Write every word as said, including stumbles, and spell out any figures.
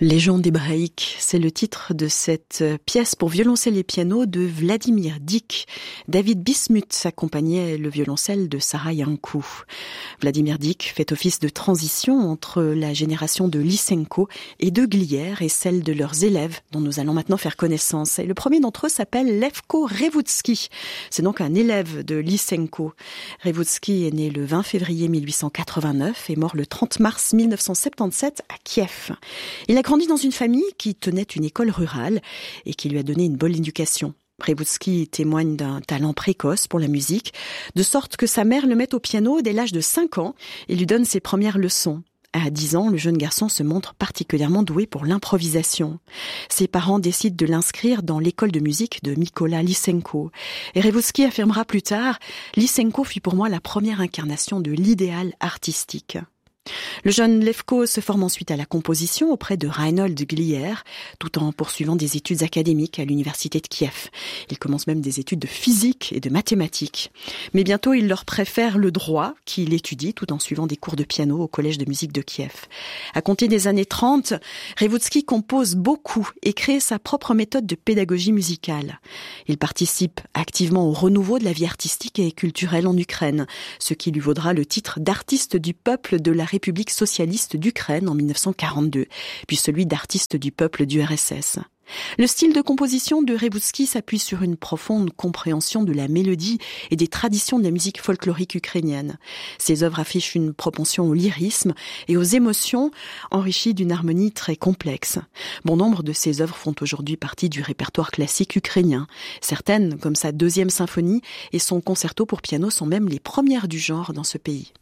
Légende hébraïque, c'est le titre de cette pièce pour violoncelle et piano de Vladimir Dyk. David Bismuth accompagnait le violoncelle de Sarah Yankou. Vladimir Dyk fait office de transition entre la génération de Lysenko et de Glier et celle de leurs élèves dont nous allons maintenant faire connaissance. Et le premier d'entre eux s'appelle Levko Revutsky. C'est donc un élève de Lysenko. Revutsky est né le vingt février mille huit cent quatre-vingt-neuf et mort le trente mars mille neuf cent soixante-dix-sept à Kiev. Il a grandi dans une famille qui tenait une école rurale et qui lui a donné une bonne éducation. Revutsky témoigne d'un talent précoce pour la musique, de sorte que sa mère le met au piano dès l'âge de cinq ans et lui donne ses premières leçons. À dix ans, le jeune garçon se montre particulièrement doué pour l'improvisation. Ses parents décident de l'inscrire dans l'école de musique de Mykola Lysenko. Et Revutsky affirmera plus tard « Lysenko fut pour moi la première incarnation de l'idéal artistique ». Le jeune Levko se forme ensuite à la composition auprès de Reinhold Glier, tout en poursuivant des études académiques à l'université de Kiev. Il commence même des études de physique et de mathématiques. Mais bientôt, il leur préfère le droit, qu'il étudie tout en suivant des cours de piano au collège de musique de Kiev. À compter des années trente, Revutsky compose beaucoup et crée sa propre méthode de pédagogie musicale. Il participe activement au renouveau de la vie artistique et culturelle en Ukraine, ce qui lui vaudra le titre d'artiste du peuple de la République socialiste d'Ukraine en mille neuf cent quarante-deux, puis celui d'artiste du peuple du R S S. Le style de composition de Revutsky s'appuie sur une profonde compréhension de la mélodie et des traditions de la musique folklorique ukrainienne. Ses œuvres affichent une propension au lyrisme et aux émotions, enrichies d'une harmonie très complexe. Bon nombre de ses œuvres font aujourd'hui partie du répertoire classique ukrainien. Certaines, comme sa deuxième symphonie et son concerto pour piano, sont même les premières du genre dans ce pays.